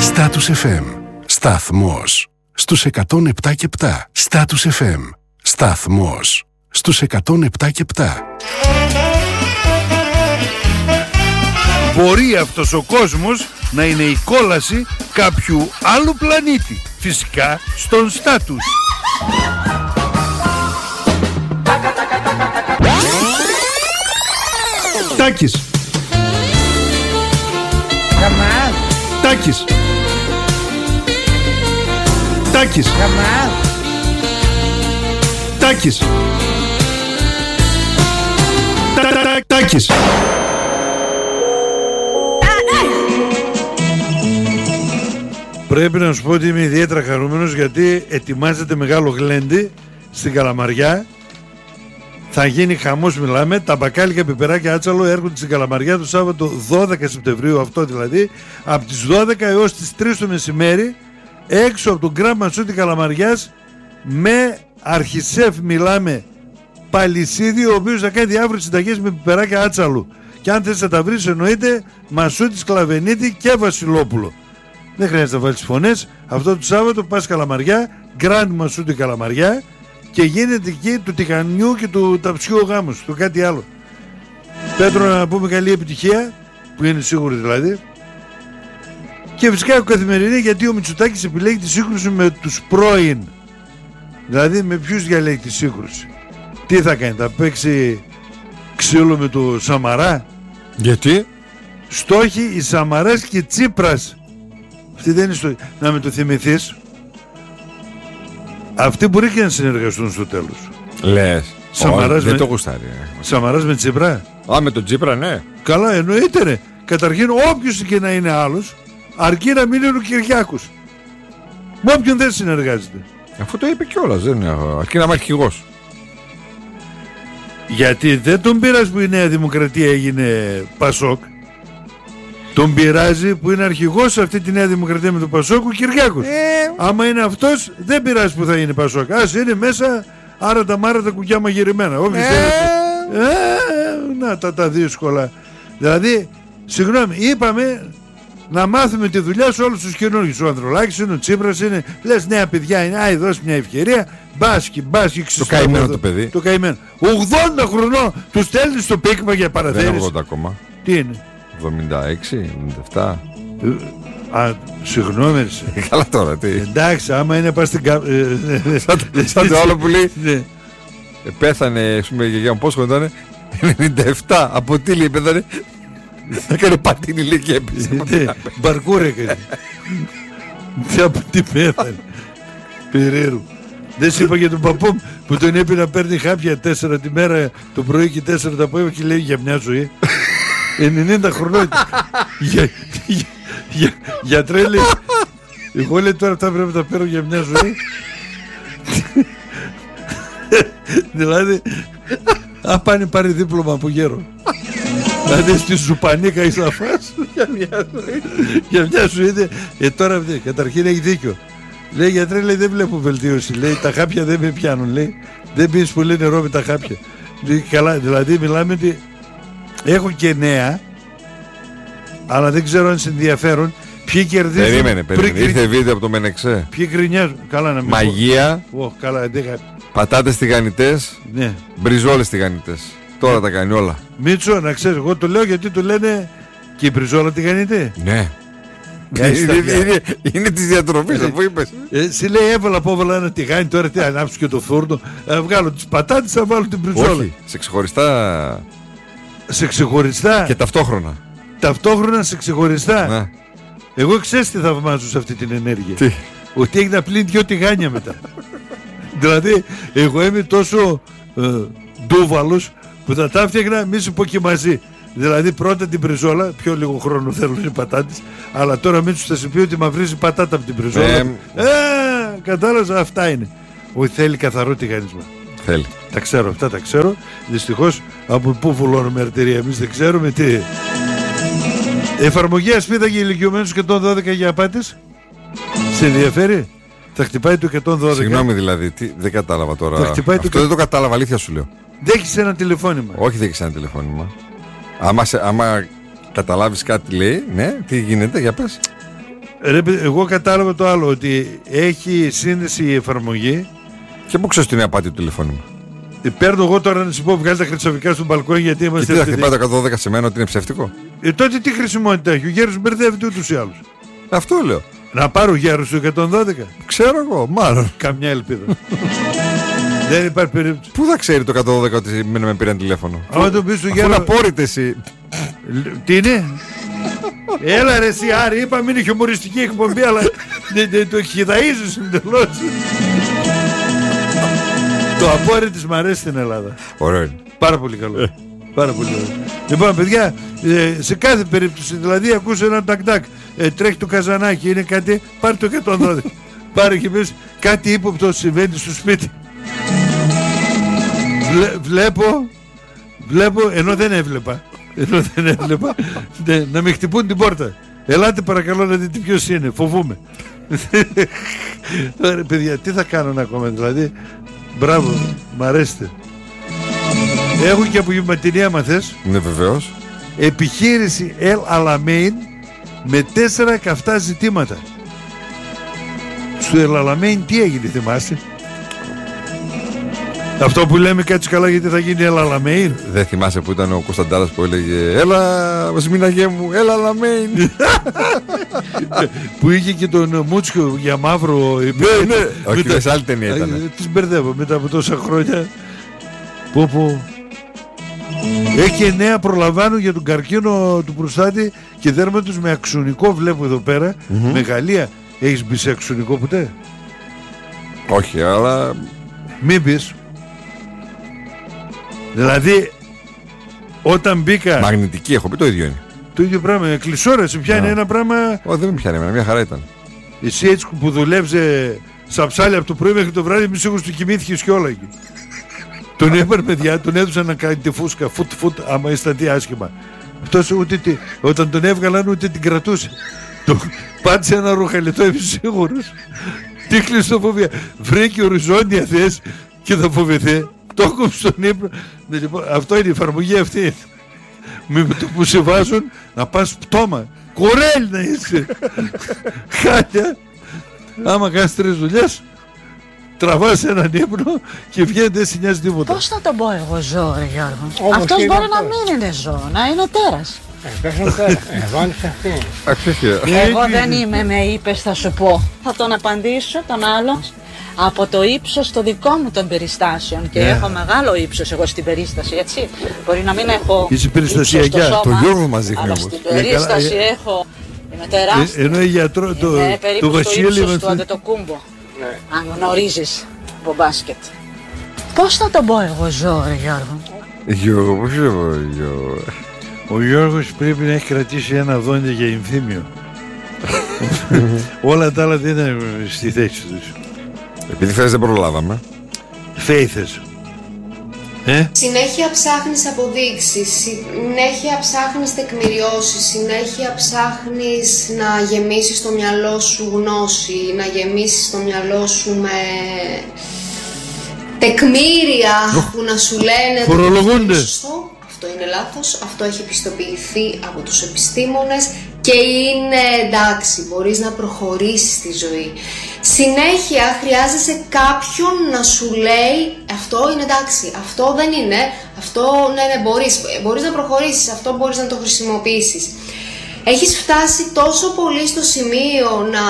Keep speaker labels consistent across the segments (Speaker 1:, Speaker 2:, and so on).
Speaker 1: Status FM. Σταθμός στους 107 και 7. Status FM. Σταθμός στους 107 και 7.
Speaker 2: Μπορεί αυτός ο κόσμος να είναι η κόλαση κάποιου άλλου πλανήτη. Φυσικά στον Status. Τάκης. Τάκης. Τάκης. Τάκης. Τάκης. Πρέπει να σου πω ότι είμαι ιδιαίτερα χαρούμενος γιατί ετοιμάζεται μεγάλο γλέντι στην Καλαμαριά. Θα γίνει χαμός, μιλάμε. Τα μπακάλικα πιπεράκια άτσαλο έρχονται στην Καλαμαριά το Σάββατο 12 Σεπτεμβρίου, αυτό δηλαδή, από τις 12 έως τις 3 το μεσημέρι, έξω από τον Γκραν Μασούτη Καλαμαριάς, με αρχισέφ, μιλάμε, Παλισίδη, ο οποίος θα κάνει διάφορες συνταγές με πιπεράκια άτσαλου. Και αν θες να τα βρεις, εννοείται Μασούτης, Κλαβενίτη και Βασιλόπουλο. Δεν χρειάζεται να βάλεις φωνές. Αυτό το Σάββατο πας Καλαμαριά, Γκραν Μασούτη Καλαμαριά, και γίνεται εκεί του τηχανιού και του ταψιού ο γάμος, του κάτι άλλο. Πέτρο, να πούμε καλή επιτυχία, που είναι σίγουρη δηλαδή. Και φυσικά καθημερινή, γιατί ο Μητσοτάκης επιλέγει τη σύγκρουση με τους πρώην. Δηλαδή με ποιους διαλέγει τη σύγκρουση? Τι θα κάνει, θα παίξει ξύλο με το Σαμαρά?
Speaker 3: Γιατί?
Speaker 2: Στόχοι η Σαμαράς και Τσίπρας. Αυτή δεν είναι στόχοι. Να με το θυμηθείς. Αυτοί μπορεί και να συνεργαστούν στο τέλος.
Speaker 3: Λες?
Speaker 2: Σαμαράς
Speaker 3: δεν
Speaker 2: με...
Speaker 3: το γουστάρει.
Speaker 2: Σαμαράς με Τσίπρα.
Speaker 3: Α, με τον Τσίπρα, ναι.
Speaker 2: Καλά, εννοείται ρε. Καταρχήν όποιος και να είναι άλλος, αρκεί να μην είναι ο Κυριάκος. Με όποιον δεν συνεργάζεται.
Speaker 3: Αφού το είπε κιόλας, δεν είναι. Αρκεί να είμαι αρχηγός.
Speaker 2: Γιατί δεν τον πειράζει που η Νέα Δημοκρατία έγινε Πασόκ. Τον πειράζει που είναι αρχηγός σε αυτή τη Νέα Δημοκρατία με τον Πασόκ ο Κυριάκος. Άμα είναι αυτός, δεν πειράζει που θα είναι Πασόκ. Ας είναι μέσα άρατα μάρατα κουκιά μαγειρεμένα. Όποιος να τα δύσκολα. Δηλαδή, συγγνώμη, είπαμε να μάθουμε τη δουλειά σε όλους τους καινούργιους. Ο Ανδρουλάκης είναι, ο Τσίπρας είναι. Λες νέα παιδιά είναι, άι δώσει μια ευκαιρία. Μπάσκι,
Speaker 3: το καημένο το παιδί.
Speaker 2: Το καημένο. 80 χρονών του στέλνει στο πίκμα για παραθέσεις.
Speaker 3: Δεν είναι 80 ακόμα.
Speaker 2: Τι είναι?
Speaker 3: 76, 97.
Speaker 2: Α, συγγνώμη.
Speaker 3: Καλά τώρα, τι.
Speaker 2: Εντάξει, άμα είναι πας στην
Speaker 3: σαν το άλλο που λέει. Πέθανε, ας πούμε, η γιαγιά μου πόσο ήταν? 97. Από τι λέει πέθανε? Έκανε πατίνι λέει και έπισε.
Speaker 2: Μπαρκούρ έκανε. Από τι πέθανε? Περίεργο. Δεν σου είπα για τον παππού που τον είπε να παίρνει χάπια 4 τη μέρα το πρωί και 4 το απόγευμα και λέει για μια ζωή. 90 χρονών. Γιατρέ λέει, εγώ λέει τώρα αυτά πρέπει να τα παίρνω για μια ζωή. Δηλαδή πάνε πάρει δίπλωμα από γέρο. Δηλαδή στη Ζουπανίκα είσαι να φας για μια ζωή. Τώρα καταρχήν έχει δίκιο. Λέει γιατρέ, λέει δεν βλέπω βελτίωση. Λέει τα χάπια δεν με πιάνουν. Λέει δεν πίνεις πολύ νερό με τα χάπια. Καλά, δηλαδή μιλάμε ότι έχω και νέα, αλλά δεν ξέρω αν σε ενδιαφέρουν. Ποιοι κερδίζουν?
Speaker 3: Περίμενε. Ήρθε βίντεο από το Μενεξέ.
Speaker 2: Ποιοι γκρινιάζουν? Καλά να μην
Speaker 3: μαγεία.
Speaker 2: Καλά,
Speaker 3: πατάτες τηγανιτές.
Speaker 2: Ναι.
Speaker 3: Μπριζόλες τηγανιτές. Τώρα τα κάνει όλα.
Speaker 2: Μίτσο, να ξέρεις, εγώ το λέω γιατί το λένε και η μπριζόλα τηγανιτή.
Speaker 3: Ναι. Είναι της διατροφής, αφού είπες.
Speaker 2: Εσύ λέει έβαλα ένα τηγάνι, τώρα τι ανάψω και το φούρνο. Βγάλω τις πατάτες, θα βάλω την μπριζόλα.
Speaker 3: Όχι, σε ξεχωριστά.
Speaker 2: Σε ξεχωριστά.
Speaker 3: Και ταυτόχρονα.
Speaker 2: Ταυτόχρονα σε ξεχωριστά.
Speaker 3: Ναι.
Speaker 2: Εγώ ξέρεις τι θαυμάζω σε αυτή την ενέργεια?
Speaker 3: Τι?
Speaker 2: Ότι έχει να πλύνει 2 τηγάνια μετά. Δηλαδή εγώ είμαι τόσο ντούβαλος που θα τα έφτιαχνα, μη σου πω και μαζί. Δηλαδή πρώτα την μπριζόλα, πιο λίγο χρόνο θέλουν οι πατάτες, αλλά τώρα μην θα σου πει ότι μαυρίζει πατάτα από την μπριζόλα. Κατάλαβα, αυτά είναι. Όχι, θέλει καθαρό τηγανισμό.
Speaker 3: Θέλει.
Speaker 2: Τα ξέρω, αυτά τα ξέρω. Δυστυχώς από πού βουλώνουμε αρτηρία, εμείς δεν ξέρουμε τι. Εφαρμογή ασπίδα για ηλικιωμένους 112 για απάτες. Σε ενδιαφέρει? Θα χτυπάει το 112.
Speaker 3: Συγγνώμη δηλαδή, δεν κατάλαβα τώρα.
Speaker 2: Αυτό
Speaker 3: δεν το κατάλαβα, αλήθεια σου λέω.
Speaker 2: Δέχεις ένα τηλεφώνημα?
Speaker 3: Όχι, δέχεις ένα τηλεφώνημα. Άμα καταλάβεις κάτι λέει, ναι, τι γίνεται, για πες.
Speaker 2: Εγώ κατάλαβα το άλλο, ότι έχει σύνδεση η εφαρμογή.
Speaker 3: Και πού ξέρεις την είναι απάτη του τηλεφώνου?
Speaker 2: Παίρνω εγώ τώρα να σου πω, βγάλει τα χρυσαφικά στο μπαλκόνι, γιατί είμαστε.
Speaker 3: Και τι θα χτυπάει το 112 σε μένα ότι είναι ψεύτικο?
Speaker 2: Τότε τι χρησιμότητα έχει? Ο Γέρος μπερδεύεται ούτως ή άλλως.
Speaker 3: Αυτό λέω.
Speaker 2: Να πάρω Γέρος στο 112.
Speaker 3: Ξέρω εγώ, μάλλον.
Speaker 2: Καμιά ελπίδα. Δεν υπάρχει περίπτωση.
Speaker 3: Πού θα ξέρει το 112 ότι με πήραν τηλέφωνο?
Speaker 2: Άμα το πεις στο Γέρο.
Speaker 3: Αφού να πόρετε εσύ.
Speaker 2: Τι είναι? Έλα ρε εσύ Άρη, είπαμε είναι χιουμοριστική εκπομπή, αλλά το χειδαΐζεις εντελώς. Το απόρριτης μ' αρέσει στην Ελλάδα.
Speaker 3: Ωραίο είναι.
Speaker 2: Πάρα πολύ καλό. Πάρα πολύ ωραίο. Λοιπόν, παιδιά, σε κάθε περίπτωση, δηλαδή ακούς ένα τακ-τακ, τρέχει το καζανάκι, είναι κάτι, πάρε το 112. Πάρε και πες κάτι ύποπτο συμβαίνει στο σπίτι. Βλέπω, ενώ δεν έβλεπα, να με χτυπούν την πόρτα. Ελάτε παρακαλώ να δείτε ποιος είναι, φοβούμαι. Ωραία παιδιά, τι θα κάνουν ακόμα, δηλαδή. Μπράβο, μ' αρέσετε. Έχω και από Γευματινή, άμα θες.
Speaker 3: Ναι, βεβαίως.
Speaker 2: Επιχείρηση El Alamein με 4 καυτά ζητήματα. Στο El Alamein τι έγινε, θυμάστε? Αυτό που λέμε κάτσε καλά γιατί θα γίνει El Alamein.
Speaker 3: Δεν θυμάσαι που ήταν ο Κωνσταντάρας που έλεγε έλα Σμίναγέ μου, έλα Alamein.
Speaker 2: Που είχε και τον Μούτσικο για μαύρο.
Speaker 3: Ναι, όχι, σε άλλη ταινία ήταν.
Speaker 2: Τις μπερδεύω μετά από τόσα χρόνια. Πω. Έχει 9 προλαμβάνουν για τον καρκίνο του προστάτη και δέρματος με αξονικό, βλέπω εδώ πέρα. Μεγαλεία. Έχεις μπει σε αξονικό ποτέ?
Speaker 3: Όχι, αλλά
Speaker 2: μην μπεις. Δηλαδή όταν μπήκα.
Speaker 3: Μαγνητική έχω πει, το ίδιο είναι.
Speaker 2: Το ίδιο πράγμα, κλεισόρα σε πιάνει ένα πράγμα.
Speaker 3: Όχι, δεν με πιάνει εμένα, μια χαρά ήταν.
Speaker 2: Εσύ έτσι που δουλεύσε στα ψάλια από το πρωί μέχρι το βράδυ, μισό του κοιμήθηκες και όλα εκεί. Τον έπαιρνε παιδιά, τον έδωσαν να κάνει τη φούσκα, φουτ, άμα αισθανθεί άσχημα. Αυτός όταν τον έβγαλαν ούτε την κρατούσε. Πάτησε ένα ρουχαλιτό, είμαι σίγουρος. Τι κλειστοφοβία. Βρήκε οριζόντια θέση και θα φοβηθεί. Το έκοψε στον ύπνο. Λοιπόν, αυτό είναι η εφαρμογή αυτή. Με το που σε βάζουν να πας πτώμα. Κορέλ να είσαι. Χάλια. Άμα κάνεις 3 δουλειές, τραβάς έναν ύπνο και βγαίνει, δεν σε νοιάζει τίποτα.
Speaker 4: Πώς θα τον πω εγώ ζώο, ρε Γιώργο? Αυτός μπορεί να μην είναι ζώο, να είναι ο τέρας.
Speaker 5: Βάλεις αυτή.
Speaker 4: Εγώ δεν είμαι, με είπες, θα σου πω. Θα τον απαντήσω τον άλλο. Από το ύψος το δικό μου των περιστάσεων. Και έχω μεγάλο ύψος εγώ στην περίσταση, έτσι. Μπορεί να μην έχω ύψος στο σώμα,
Speaker 3: το Γιώργο μας δείχνει
Speaker 4: αλλά
Speaker 3: όμως.
Speaker 4: στην περίσταση έχω. Είμαι τεράστια.
Speaker 2: Ενώ η γιατρό,
Speaker 4: είναι περίπου
Speaker 2: το
Speaker 4: στο ύψος του Αντετοκούμπο. Αν γνωρίζεις από μπάσκετ. Πώς θα τον πω εγώ ζώο, ρε Γιώργο?
Speaker 3: Γιώργο, πώς είναι Γιώργο?
Speaker 2: Ο Γιώργος πρέπει να έχει κρατήσει ένα δόντι για ενθύμιο. Όλα τα άλλα δεν είναι στη θέση τους.
Speaker 3: Επειδή χθες δεν προλάβαμε.
Speaker 2: Φέηθες.
Speaker 6: Συνέχεια ψάχνεις αποδείξεις, συνέχεια ψάχνεις τεκμηριώσεις, συνέχεια ψάχνεις να γεμίσεις το μυαλό σου γνώση, να γεμίσεις το μυαλό σου με τεκμήρια που να σου λένε
Speaker 2: φορολογούνται.
Speaker 6: Αυτό είναι λάθος, αυτό έχει πιστοποιηθεί από τους επιστήμονες και είναι εντάξει, μπορείς να προχωρήσεις στη ζωή. Συνέχεια χρειάζεσαι κάποιον να σου λέει αυτό είναι εντάξει, αυτό δεν είναι, αυτό ναι μπορείς να προχωρήσεις, αυτό μπορείς να το χρησιμοποιήσεις. Έχεις φτάσει τόσο πολύ στο σημείο να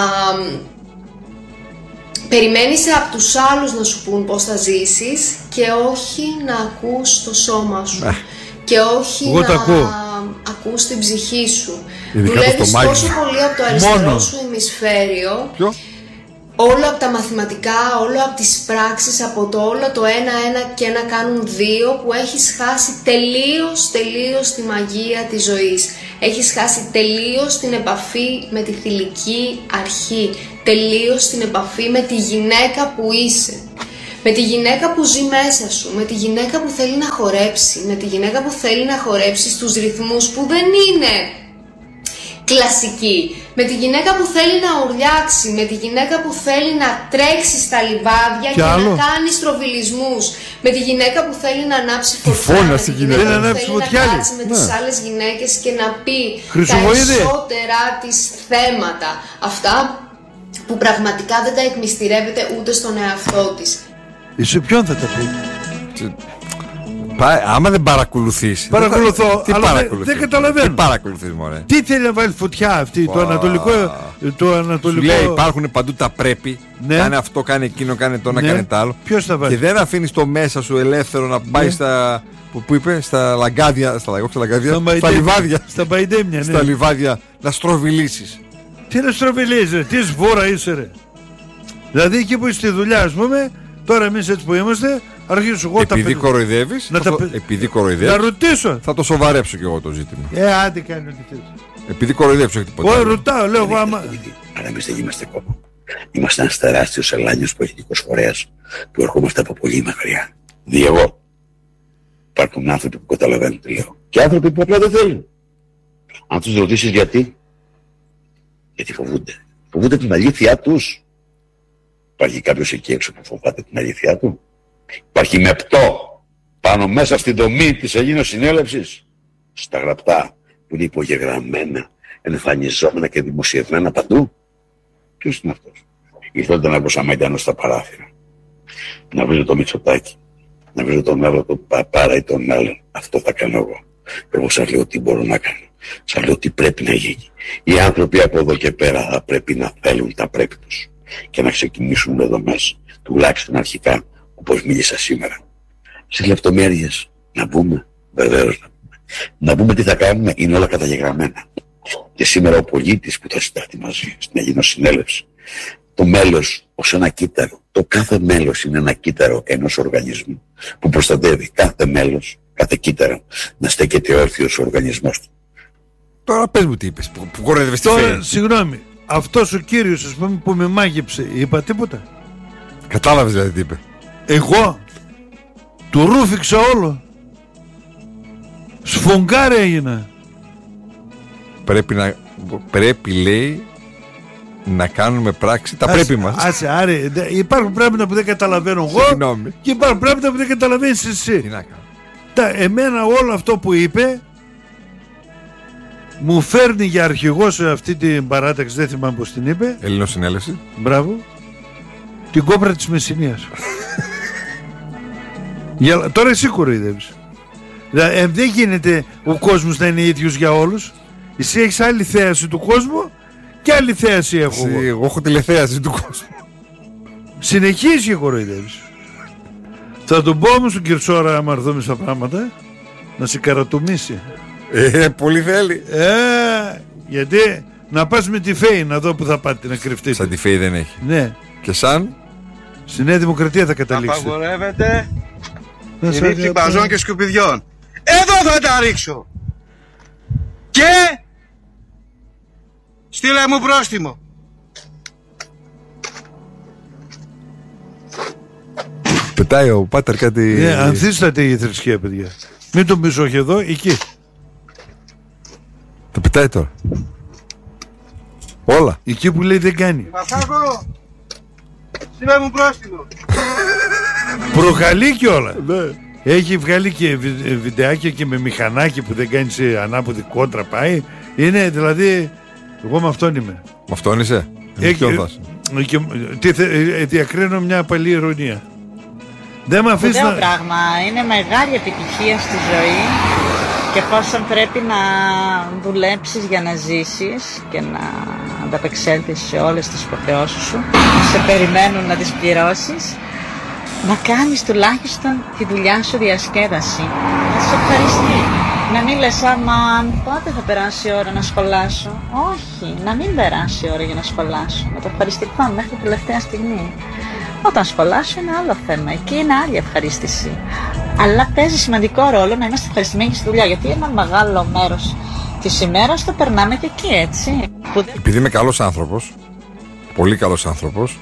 Speaker 6: περιμένεις από τους άλλους να σου πούν πώς θα ζήσεις και όχι να ακούς το σώμα σου. Και όχι να ακούς την ψυχή σου. Δουλεύεις τόσο πολύ από το αριστερό σου ημισφαίριο. Όλο από τα μαθηματικά, όλο από τις πράξεις, από το όλο το 1-1 και 1 κάνουν 2, που έχεις χάσει τελείως τη μαγεία της ζωής. Έχεις χάσει τελείως την επαφή με τη θηλυκή αρχή, τελείως την επαφή με τη γυναίκα που είσαι. Με τη γυναίκα που ζει μέσα σου, με τη γυναίκα που θέλει να χορέψει, με τη γυναίκα που θέλει να χορέψει στους ρυθμούς που δεν είναι κλασική. Με τη γυναίκα που θέλει να ουρλιάξει, με τη γυναίκα που θέλει να τρέξει στα λιβάδια και να κάνει στροβιλισμούς, με τη γυναίκα που θέλει να ανάψει φωτιά, με τη γυναίκα που θέλει να κάτσει με τις άλλες γυναίκες και να πει τα ισότερα της θέματα. Αυτά που πραγματικά δεν τα εκμυστηρεύεται ούτε στον εαυτό της.
Speaker 2: Σε ποιον θα τα πει?
Speaker 3: Άμα δεν παρακολουθείς.
Speaker 2: Παρακολουθώ, αλλά δεν καταλαβαίνω.
Speaker 3: Τι παρακολουθείς, μωρέ?
Speaker 2: Τι θέλει να βάλει φωτιά αυτή, το ανατολικό.
Speaker 3: Σου λέει υπάρχουν παντού τα πρέπει.
Speaker 2: Ναι.
Speaker 3: Κάνε αυτό, κάνε εκείνο, κάνε το ένα, κάνε το άλλο.
Speaker 2: Ποιος θα βάλει?
Speaker 3: Και δεν αφήνεις το μέσα σου ελεύθερο να πάει στα. Που είπε, στα λαγκάδια. Στα λιβάδια.
Speaker 2: Στα μπαϊντέμια,
Speaker 3: στα λιβάδια να στροβιλήσεις.
Speaker 2: Τι να στροβιλήσεις, τι σβόρα είσαι, ρε? Δηλαδή εκεί που είσαι στη δουλειά, ας πούμε, τώρα εμείς έτσι που είμαστε.
Speaker 3: Επειδή κοροϊδεύεις,
Speaker 2: να ρωτήσω.
Speaker 3: Θα το σοβαρέψω κι εγώ το ζήτημα.
Speaker 2: Άντε κάνει ό,τι θέλεις.
Speaker 3: Επειδή κοροϊδεύεις, όχι τίποτα.
Speaker 2: Εγώ ρωτάω, λέω εγώ άμα.
Speaker 7: Αλλά εμείς δεν είμαστε κόπο. Είμαστε ένας τεράστιος ελάνιος πολιτικός φορέας που ερχόμαστε από πολύ μακριά. Δι' εγώ. Υπάρχουν άνθρωποι που καταλαβαίνουν τι λέω. Και άνθρωποι που απλά δεν θέλουν. Αν τους ρωτήσεις γιατί φοβούνται. Φοβούνται την αλήθειά τους. Υπάρχει κάποιος εκεί έξω που φοβάται την αλήθειά του? Υπάρχει μεπτό πάνω μέσα στην δομή της Ελλήνος Συνέλευσης, στα γραπτά που είναι υπογεγραμμένα, εμφανιζόμενα και δημοσιευμένα παντού? Ποιος είναι αυτός? Ήρθε ο Ντανάκος Αμαϊντάνος στα παράθυρα να βρίζω το Μητσοτάκη, να βρίζω τον άλλο, τον Παπάρα ή τον άλλον. Αυτό θα κάνω εγώ. Εγώ σας λέω τι μπορώ να κάνω. Σας λέω τι πρέπει να γίνει. Οι άνθρωποι από εδώ και πέρα θα πρέπει να θέλουν τα πρέπει τους και να ξεκινήσουν εδώ μέσα, τουλάχιστον αρχικά, όπως μίλησα σήμερα. Σε λεπτομέρειες να μπούμε, βεβαίως να μπούμε τι θα κάνουμε, είναι όλα καταγεγραμμένα. Και σήμερα ο πολίτης που θα συνταχθεί μαζί στην Ελλήνος Συνέλευση, το μέλος ως ένα κύτταρο, το κάθε μέλος είναι ένα κύτταρο ενός οργανισμού που προστατεύει κάθε μέλος, κάθε κύτταρο να στέκεται όρθιος ο οργανισμός του.
Speaker 3: Τώρα πες μου τι είπες, που κοροϊδεύεις.
Speaker 2: Τώρα, συγγνώμη, αυτός ο κύριος, ας πούμε, που με μάγεψε, είπα τίποτα?
Speaker 3: Κατάλαβες δηλαδή τι είπε?
Speaker 2: Εγώ του ρούφηξα όλο. Σφουγγάρι έγινα.
Speaker 3: Πρέπει λέει να κάνουμε πράξη τα πρέπει μας.
Speaker 2: Άρε, υπάρχουν πράγματα που δεν καταλαβαίνω εγώ.
Speaker 3: Συγγνώμη.
Speaker 2: Και υπάρχουν πράγματα που δεν καταλαβαίνεις εσύ.
Speaker 3: Τι να κάνω?
Speaker 2: Εμένα όλο αυτό που είπε μου φέρνει για αρχηγό σε αυτή την παράταξη, δεν θυμάμαι πως την είπε.
Speaker 3: Ελλήνος Συνέλευση.
Speaker 2: Μπράβο. Την κόμπρα της Μεσσηνίας. Τώρα εσύ κοροϊδεύεις. Δηλαδή, δεν γίνεται ο κόσμος να είναι ίδιος για όλους. Εσύ έχεις άλλη θέαση του κόσμου και άλλη θέαση έχω εγώ.
Speaker 3: Εγώ έχω τηλεθέαση του κόσμου.
Speaker 2: Συνεχίζει και κοροϊδεύεις. Θα τον πω όμως τον Κυρτσόρα, άμα έρθουμε στα πράγματα, να σε καρατομήσει.
Speaker 3: Πολύ θέλει.
Speaker 2: Γιατί να πας με τη ΦΕΗ να δω που θα πάτε να κρυφτείτε.
Speaker 3: Σαν τη ΦΕΗ δεν έχει.
Speaker 2: Ναι.
Speaker 3: Και σαν
Speaker 2: στη Νέα Δημοκρατία θα καταλήξετε.
Speaker 8: Απαγορεύεται η ρήψη μπαζών και σκουπιδιών. Εδώ θα τα ρίξω. Και στείλε μου πρόστιμο.
Speaker 3: Πετάει ο Πάτερ κάτι.
Speaker 2: Ναι, ανθίσταται η θρησκεία, παιδιά. Μην τον πεις όχι εδώ, εκεί.
Speaker 3: Το πετάει τώρα. Όλα.
Speaker 2: Εκεί που λέει δεν κάνει.
Speaker 8: Πασάκο, στείλε μου πρόστιμο.
Speaker 2: Προκαλεί κιόλα.
Speaker 3: Ναι.
Speaker 2: Έχει βγάλει και βιντεάκια και με μηχανάκι που δεν κάνει σε ανάποδη κόντρα πάει. Είναι δηλαδή. Εγώ με αυτόν είμαι.
Speaker 3: Με αυτόν είσαι?
Speaker 2: Διακρίνω μια απαλή ειρωνία. Δεν με αφήσει
Speaker 4: να... πράγμα. Είναι μεγάλη επιτυχία στη ζωή και εφόσον πρέπει να δουλέψεις για να ζήσεις και να ανταπεξέλθεις σε όλες τις υποχρεώσεις σου, σε περιμένουν να τις πληρώσεις, να κάνεις τουλάχιστον τη δουλειά σου διασκέδαση. Να σε ευχαριστεί. Να μην λες άμα πότε θα περάσει η ώρα να σχολάσω. Όχι, να μην περάσει η ώρα για να σχολάσω. Να το ευχαριστηθώ μέχρι την τελευταία στιγμή. Όταν σχολάσω είναι άλλο θέμα. Εκεί είναι άλλη ευχαρίστηση. Αλλά παίζει σημαντικό ρόλο να είμαστε ευχαριστημένοι στη δουλειά. Γιατί ένα μεγάλο μέρος της ημέρας το περνάμε και εκεί, έτσι.
Speaker 3: Επειδή είμαι καλός άνθρωπος, πολύ καλός άνθρωπος,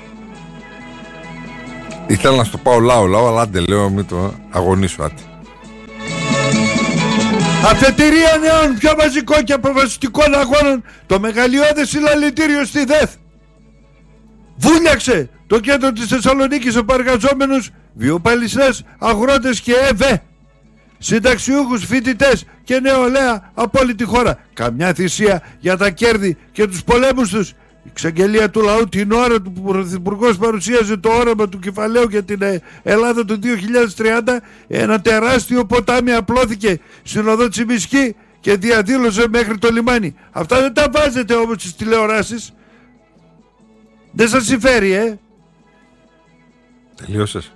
Speaker 3: ήθελα να στο πάω λάω, αλλά άντε λέω μην το αγωνίσω, άντε.
Speaker 2: Αφετηρία νέων πιο μαζικών και αποφασιστικών αγώνων, το μεγαλειώδες συλλαλητήριο στη ΔΕΘ. Βούλιαξε το κέντρο της Θεσσαλονίκης από εργαζόμενους, βιοπαλισσές, αγρότες και ΕΒΕ, συνταξιούχους, φοιτητές και νεολαία από όλη τη χώρα. Καμιά θυσία για τα κέρδη και τους πολέμους τους. Η εξαγγελία του λαού την ώρα που ο Πρωθυπουργός παρουσίαζε το όραμα του κεφαλαίου για την Ελλάδα του 2030, ένα τεράστιο ποτάμι απλώθηκε στην οδό Τσιμισκή και διαδήλωσε μέχρι το λιμάνι. Αυτά δεν τα βάζετε όμως στις τηλεοράσεις. Δεν σας συμφέρει,
Speaker 3: Τελείωσες.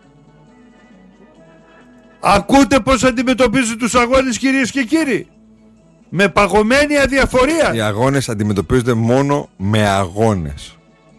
Speaker 2: Ακούτε πως αντιμετωπίζουν τους αγώνες, κυρίες και κύριοι? Με παγωμένη αδιαφορία.
Speaker 3: Οι αγώνες αντιμετωπίζονται μόνο με αγώνες.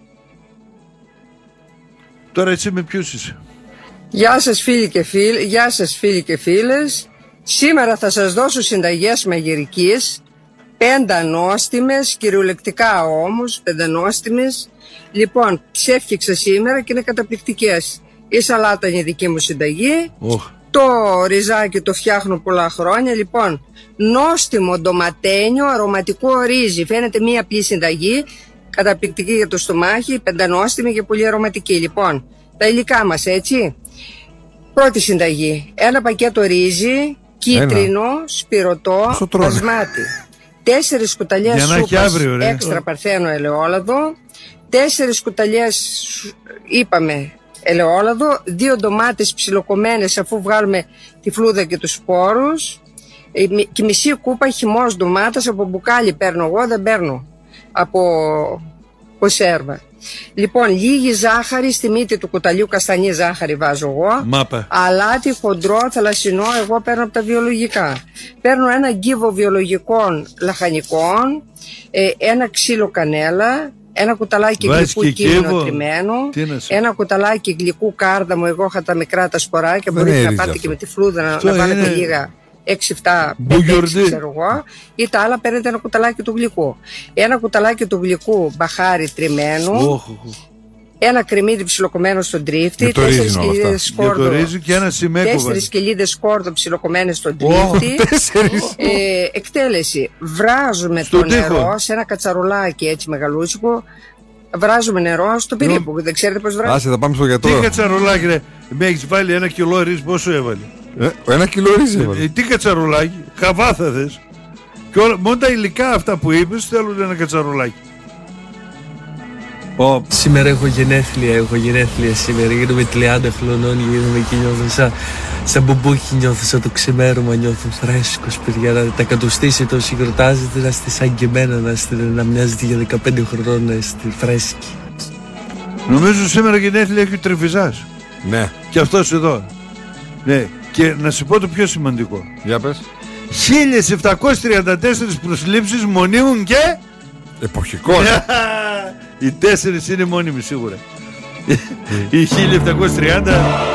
Speaker 2: Τώρα εσύ με ποιους είσαι?
Speaker 9: Γεια σας φίλοι και φίλοι, γεια σας φίλοι και φίλες. Σήμερα θα σας δώσω συνταγές μαγειρικής, 5 ανώστιμες, κυριολεκτικά όμως, 5 ανώστιμες. Λοιπόν, τις έφτιαξα σήμερα και είναι καταπληκτικές. Η σαλάτα είναι η δική μου συνταγή. Το ριζάκι το φτιάχνω πολλά χρόνια. Λοιπόν, νόστιμο ντοματένιο, αρωματικό ρύζι. Φαίνεται μία απλή συνταγή, καταπληκτική για το στομάχι, 5 νόστιμη και πολύ αρωματική. Λοιπόν, τα υλικά μας, έτσι. Πρώτη συνταγή, ένα πακέτο ρύζι, κίτρινο, σπυρωτό, μπασμάτι. 4 κουταλιές σούπας έξτρα παρθένο ελαιόλαδο, 4 κουταλιές, είπαμε, ελαιόλαδο, 2 ντομάτες ψιλοκομμένες αφού βγάλουμε τη φλούδα και τους σπόρους, και μισή κούπα χυμός ντομάτας. Από μπουκάλι παίρνω εγώ, δεν παίρνω από κονσέρβα. Λοιπόν, λίγη ζάχαρη στη μύτη του κουταλιού, καστανή ζάχαρη βάζω εγώ.
Speaker 2: Μάπα.
Speaker 9: Αλάτι χοντρό, θαλασσινό, εγώ παίρνω από τα βιολογικά. Παίρνω ένα γκίβο βιολογικών λαχανικών, ένα ξύλο κανέλα, ένα κουταλάκι γλυκού κείμενο τριμμένο, ένα κουταλάκι γλυκού κάρδαμο, εγώ είχα τα μικρά τα σποράκια, μπορείτε να πάτε και με τη φλούδα να βάλετε λίγα, 6-7 ξέρω εγώ, ή τα άλλα παίρνετε ένα κουταλάκι του γλυκού. Ένα κουταλάκι του γλυκού μπαχάρι τριμμένο, ένα κρεμμύδι ψιλοκομμένο στον τρίφτη, 4 κοιλίδες σκόρδο, 4 κοιλίδες σκόρδο ψιλοκομμένες στον τρίφτη. Εκτέλεση, βράζουμε το νερό σε ένα κατσαρολάκι έτσι μεγαλούτσικο. Βράζουμε νερό στο περίπου. Δεν ξέρετε πώς βράζουμε?
Speaker 3: Άσε, θα πάμε στο γιατρό.
Speaker 2: Τι κατσαρολάκι, ρε? Με έχεις βάλει 1 κιλό ρύζι, πόσο έβαλε?
Speaker 3: 1 κιλό ρύζι έβαλε.
Speaker 2: Τι κατσαρολάκι, χαβάθα θες? Και μόνο τα υλικά αυτά που είπες θέλουν ένα κατσαρολάκι.
Speaker 10: Σήμερα έχω γενέθλια σήμερα. Γίνομαι 30 χρονών, γίνομαι και νιώθω σαν μπουμπούκι, νιώθω σαν το ξημέρωμα, νιώθω φρέσκος, παιδιά. Να τα κατουστήσει το συγκροτάζετε, να είστε σαν και εμένα, να μοιάζετε για 15 χρονών, να είστε φρέσκοι.
Speaker 2: Νομίζω σήμερα γενέθλια έχει ο Τρεφιζάς.
Speaker 3: Ναι.
Speaker 2: Και αυτός εδώ. Ναι. Και να σου πω το πιο σημαντικό.
Speaker 3: Για πες.
Speaker 2: 1734 προσλήψεις μονίμουν και...
Speaker 3: εποχικός.
Speaker 2: Οι 4 είναι μόνιμοι σίγουρα. Οι 1730